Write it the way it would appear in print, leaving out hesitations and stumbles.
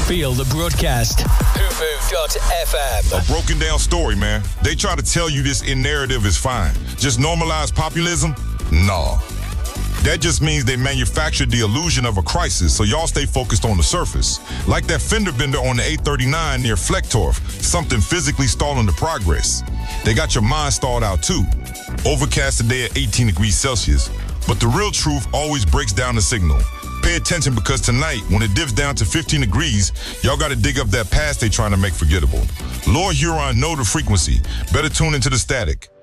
Feel the broadcast. Hoopoo.fm. A broken down story, man. They try to tell you this in narrative is fine. Just normalize populism? Nah. That just means they manufactured the illusion of a crisis, so y'all stay focused on the surface. Like that fender bender on the 839 near Flecktorf, something physically stalling the progress. They got your mind stalled out too. Overcast today at 18 degrees Celsius, but the real truth always breaks down the signal. Pay attention because tonight, when it dips down to 15 degrees, y'all got to dig up that past they trying to make forgettable. Lord Huron know the frequency. Better tune into the static.